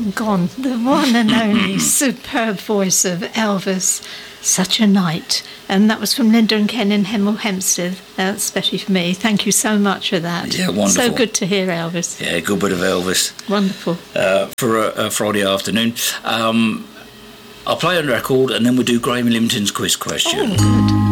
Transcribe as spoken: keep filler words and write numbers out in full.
long gone. The one and only superb voice of Elvis, Such a Night. And that was from Linda and Ken in Hemel Hempstead, uh, especially for me. Thank you so much for that. Yeah, wonderful. So good to hear Elvis. Yeah, good bit of Elvis. Wonderful. Uh, for a, a Friday afternoon. Um, I'll play a record and then we'll do Graham Limpton's quiz question. Oh, good.